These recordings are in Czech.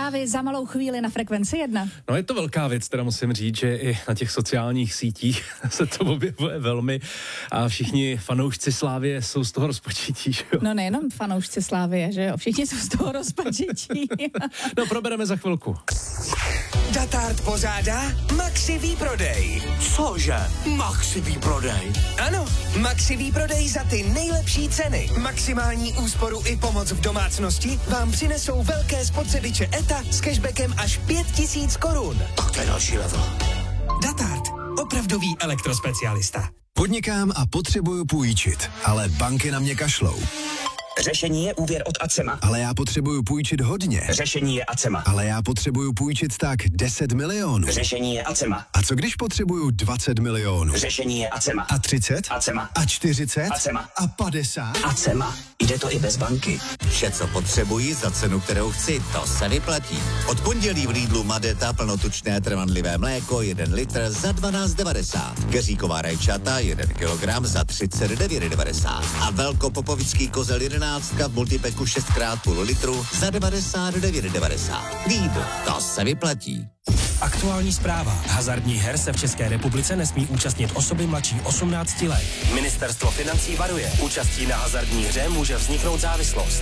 zprávy za malou chvíli na Frekvenci 1. No je to velká věc, teda musím říct, že i na těch sociálních sítích se to objevuje velmi a všichni fanoušci Slávie jsou z toho rozpačití, že jo? No nejenom fanoušci Slávie, že jo, všichni jsou z toho rozpačití. No probereme za chvilku. Datard pořádá Maxi výprodej. Cože? Maxi výprodej? Ano, Maxi výprodej za ty nejlepší ceny. Maximální úsporu i pomoc v domácnosti vám přinesou velké spotřebiče ETA s cashbackem až 5 000 korun. Tak to je další level. Datard, opravdový elektrospecialista. Podnikám a potřebuju půjčit, ale banky na mě kašlou. Řešení je úvěr od Acema. Ale já potřebuju půjčit hodně. Řešení je Acema. Ale já potřebuju půjčit tak 10 milionů. Řešení je Acema. A co když potřebuju 20 milionů? Řešení je Acema. A 30? Acema. A 40? Acema. A 50? Acema. Jde to i bez banky. Vše, co potřebuji za cenu, kterou chci, to se vyplatí. Od pondělí v Lidlu Madeta plnotučné trvanlivé mléko 1 litr za 12,90. Keříková rajčata 1 kilogram za 39,90. A velkopopovický kozel 11 v multipeku 6x půl litru za 99,90. Lidl, to se vyplatí. Aktuální zpráva. Hazardních her se v České republice nesmí účastnit osoby mladší 18 let. Ministerstvo financí varuje. Účastí na hazardní hře může vzniknout závislost.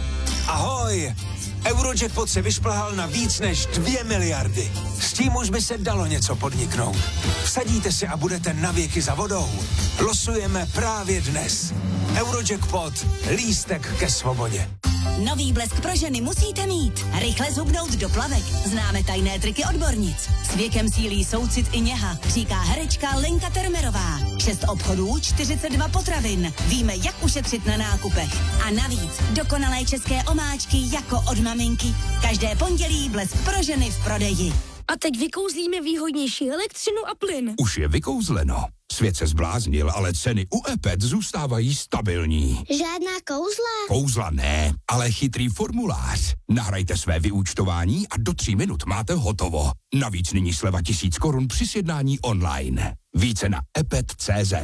Ahoj! Eurojackpot se vyšplhal na víc než 2 miliardy. S tím už by se dalo něco podniknout. Vsadíte si a budete navěky za vodou. Losujeme právě dnes. Eurojackpot. Lístek ke svobodě. Nový blesk pro ženy musíte mít. Rychle zhubnout do plavek. Známe tajné triky odbornic. S věkem sílí soucit i něha, říká herečka Lenka Termerová. 6 obchodů, 42 potravin. Víme, jak ušetřit na nákupech. A navíc dokonalé české omáčky jako od maminky. Každé pondělí blesk pro ženy v prodeji. A teď vykouzlíme výhodnější elektřinu a plyn. Už je vykouzleno. Svět se zbláznil, ale ceny u EPET zůstávají stabilní. Žádná kouzla? Kouzla ne, ale chytrý formulář. Nahrajte své vyúčtování a do 3 minut máte hotovo. Navíc nyní sleva 1000 korun při sjednání online. Více na epet.cz.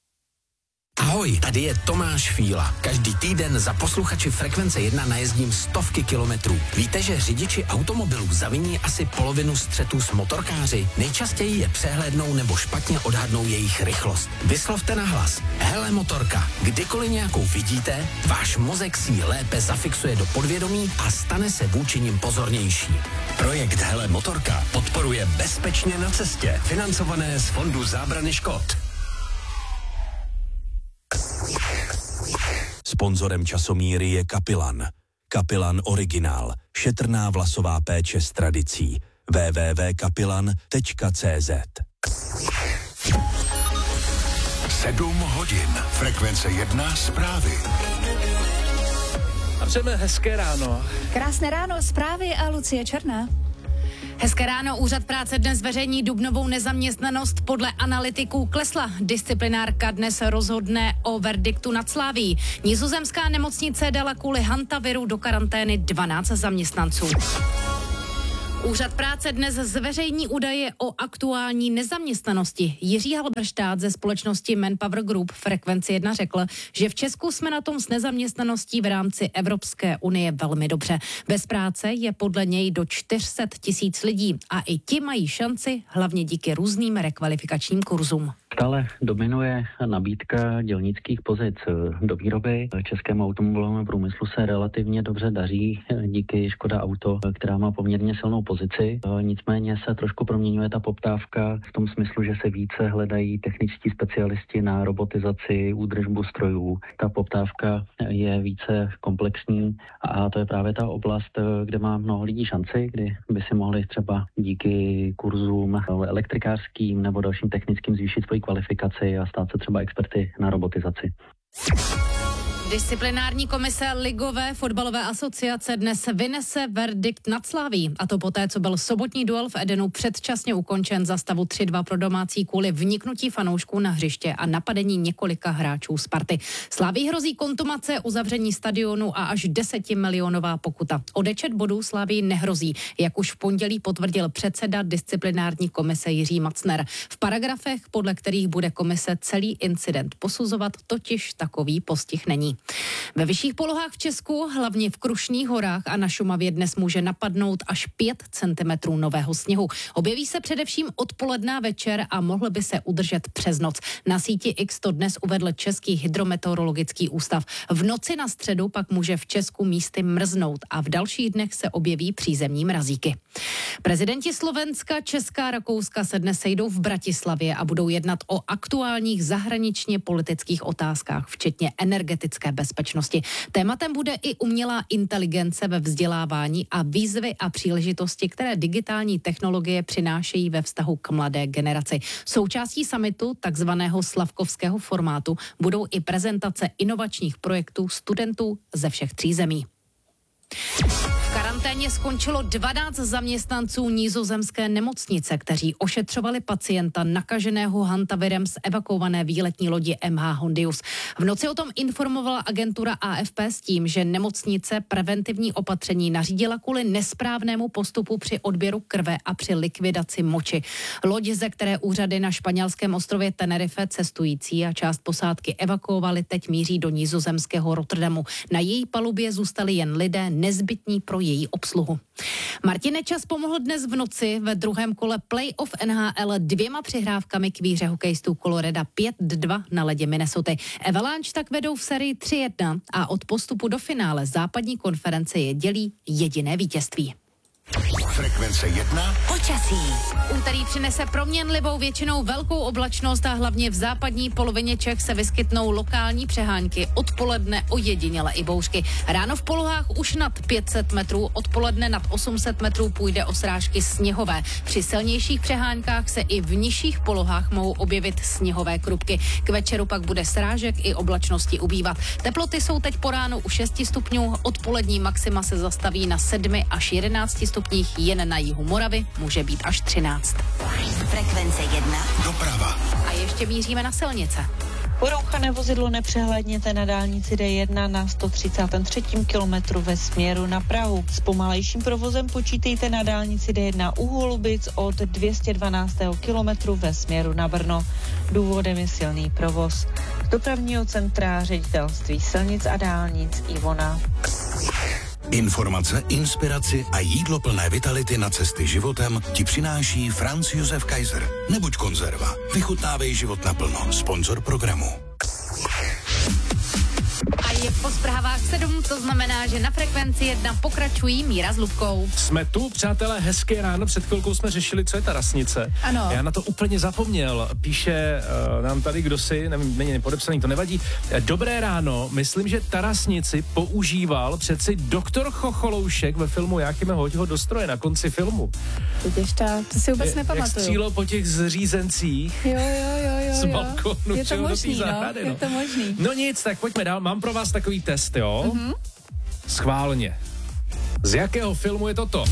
Ahoj, tady je Tomáš Fíla. Každý týden za posluchači Frekvence 1 najezdím stovky kilometrů. Víte, že řidiči automobilů zaviní asi polovinu střetů s motorkáři? Nejčastěji je přehlédnou nebo špatně odhadnou jejich rychlost. Vyslovte nahlas. Hele motorka, kdykoliv nějakou vidíte, váš mozek si ji lépe zafixuje do podvědomí a stane se vůči nim pozornější. Projekt Hele motorka podporuje Bezpečně na cestě, financované z Fondu zábrany škod. Sponzorem časomíry je Kapilan. Kapilan Originál. Šetrná vlasová péče s tradicí. www.kapilan.cz 7 hodin. Frekvence 1 zprávy. A přejeme hezké ráno. Krásné ráno, zprávy a Lucie Černá. Hezké ráno, Úřad práce dnes zveřejní dubnovou nezaměstnanost. Podle analytiků klesla. Disciplinárka dnes rozhodne o verdiktu nad Slávií. Nizozemská nemocnice dala kvůli hantaviru do karantény 12 zaměstnanců. Úřad práce dnes zveřejní údaje o aktuální nezaměstnanosti. Jiří Halberštát ze společnosti Manpower Group Frekvenci 1 řekl, že v Česku jsme na tom s nezaměstnaností v rámci Evropské unie velmi dobře. Bez práce je podle něj do 400 000 lidí a i ti mají šanci, hlavně díky různým rekvalifikačním kurzům. Stále dominuje nabídka dělnických pozic do výroby. Českému automobilovému průmyslu se relativně dobře daří díky Škoda Auto, která má poměrně silnou pozici. Nicméně se trošku proměňuje ta poptávka v tom smyslu, že se více hledají techničtí specialisti na robotizaci, údržbu strojů. Ta poptávka je více komplexní a to je právě ta oblast, kde má mnoho lidí šanci, kdy by si mohli třeba díky kurzům elektrikářským nebo dalším technickým zvýšit svoji kvalifikaci a stát se třeba experty na robotizaci. Disciplinární komise Ligové fotbalové asociace dnes vynese verdikt nad Slavií. A to poté, co byl sobotní duel v Edenu předčasně ukončen za stavu 3-2 pro domácí kvůli vniknutí fanoušků na hřiště a napadení několika hráčů Sparty. Slavii hrozí kontumace, uzavření stadionu a až 10milionová pokuta. Odečet bodů Slavii nehrozí, jak už v pondělí potvrdil předseda disciplinární komise Jiří Macner. V paragrafech, podle kterých bude komise celý incident posuzovat, totiž takový postih není. Ve vyšších polohách v Česku, hlavně v Krušných horách a na Šumavě dnes může napadnout až 5 cm nového sněhu. Objeví se především odpoledne a večer a mohl by se udržet přes noc. Na síti X to dnes uvedl Český hydrometeorologický ústav. V noci na středu pak může v Česku místy mrznout a v dalších dnech se objeví přízemní mrazíky. Prezidenti Slovenska, Česka a Rakouska se dnes sejdou v Bratislavě a budou jednat o aktuálních zahraničně politických otázkách, včetně energetické bezpečnosti. Tématem bude i umělá inteligence ve vzdělávání a výzvy a příležitosti, které digitální technologie přinášejí ve vztahu k mladé generaci. Součástí summitu, takzvaného slavkovského formátu, budou i prezentace inovačních projektů studentů ze všech 3 zemí. V karanténě skončilo 12 zaměstnanců nizozemské nemocnice, kteří ošetřovali pacienta nakaženého hantavirem z evakuované výletní lodi MH Hondius. V noci o tom informovala agentura AFP s tím, že nemocnice preventivní opatření nařídila kvůli nesprávnému postupu při odběru krve a při likvidaci moči. Loď, ze které úřady na španělském ostrově Tenerife cestující a část posádky evakuovali, teď míří do nizozemského Rotterdamu. Na její palubě zůstali jen lidé nezbytní pro její obsluhu. Martin Nečas pomohl dnes v noci ve druhém kole playoff NHL 2 přihrávkami k výhře hokejistů Colorada 5-2 na ledě Minnesoty. Avalanche tak vedou v sérii 3-1 a od postupu do finále západní konference je dělí jediné vítězství. Frekvence 1. Počasí. Úterý přinese proměnlivou většinou velkou oblačnost a hlavně v západní polovině Čech se vyskytnou lokální přehánky. Odpoledne ojediněle i bouřky. Ráno v polohách už nad 500 metrů, odpoledne nad 800 metrů půjde o srážky sněhové. Při silnějších přehánkách se i v nižších polohách mohou objevit sněhové krupky. K večeru pak bude srážek i oblačnosti ubývat. Teploty jsou teď po ránu u 6 stupňů, odpolední maxima se zastaví na 7 až 11 stupních, jen na jihu Moravy může být až 13. Frekvence 1. Doprava. A ještě míříme na silnice. Urouchané vozidlo nepřehlédněte na dálnici D1 na 133. kilometru ve směru na Prahu. S pomalejším provozem počítejte na dálnici D1 u Holubic od 212. kilometru ve směru na Brno. Důvodem je silný provoz. Z dopravního centra Ředitelství silnic a dálnic Ivona. Informace, inspiraci a jídlo plné vitality na cesty životem ti přináší Franz Josef Kaiser. Nebuď konzerva. Vychutnávej život naplno. Sponzor programu. A je po zprávách 7, to znamená, že na Frekvenci 1 pokračují Míra s Lubkou. Jsme tu, přátelé, hezké ráno. Před chvilkou jsme řešili, co je tarasnice. Ano. Já na to úplně zapomněl. Píše nám tady kdosi, nevím, není nepodepsaný, to nevadí. Dobré ráno, myslím, že tarasnici používal přeci doktor Chocholoušek ve filmu Jáchyme, hoď ho do stroje na konci filmu. Vidíš, to si vůbec nepamatuju. Jak střílel po těch zřízencích Jo. z balkonu, Je to možný, zahrady, je to možný. No nic, tak pojďme dál. Mám pro vás takový test, jo? Mm-hmm. Schválně. Z jakého filmu je toto?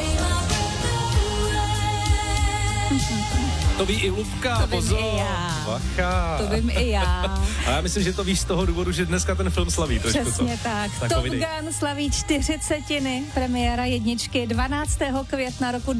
To ví i Lubka, to pozor. Vím i já. Bacha. To vím i já. A já myslím, že to víš z toho důvodu, že dneska ten film slaví trošku. Přesně tak. Top Gun slaví 40. Premiéra jedničky 12. května roku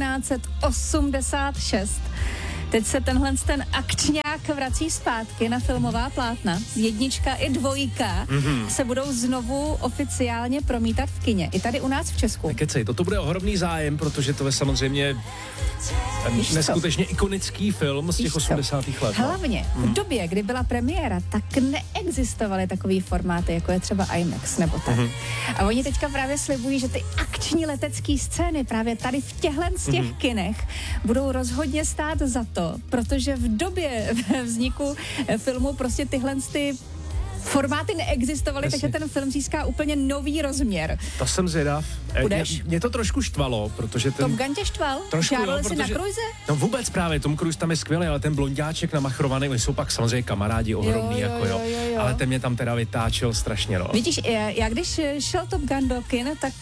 1986. Teď se ten akčňák vrací zpátky na filmová plátna. Jednička i dvojka se budou znovu oficiálně promítat v kině. I tady u nás v Česku. Nekecej, toto bude ohromný zájem, protože to je samozřejmě neskutečně ikonický film z těch 80. let. Hlavně v době, kdy byla premiéra, tak neexistovaly takový formáty, jako je třeba IMAX nebo tak. A oni teďka právě slibují, že ty akční letecké scény právě tady v těchhle z těch kinech budou rozhodně stát za to, protože v době vzniku filmu prostě tyhle ty formáty neexistovaly, takže ten film získá úplně nový rozměr. To jsem zvědav. Mě to trošku štvalo, protože ten... Top Gun tě štval? Trošku, žádali si na Cruise? No vůbec právě, Tom Cruise tam je skvělý, ale ten blonďáček namachrovaný, oni jsou pak samozřejmě kamarádi ohromný, jo. Ale ten mě tam teda vytáčel strašně, no. Vidíš, já když šel Top Gun do kin, tak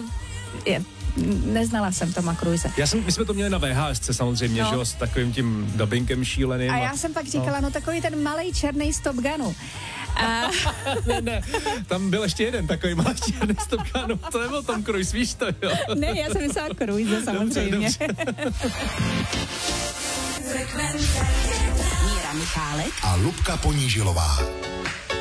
neznala jsem Toma Cruise. My jsme to měli na VHSce samozřejmě, že jo, s takovým tím dubbingem šíleným. A já jsem pak říkala, no takový ten malej černý z Top Gunu. Ne, tam byl ještě jeden takový malý černý z Top Gunu, to nebyl Tom Cruise, víš to, jo? Ne, já jsem myslela Cruise, samozřejmě. Dobře. Míra Michálek a Lubka Ponížilová.